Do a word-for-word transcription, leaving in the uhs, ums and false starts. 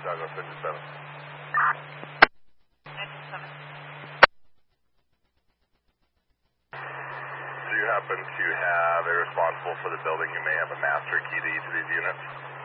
Douglas, engine seven. Engine seven. Do you happen to have a responsible for the building who may have a master key to each of these units?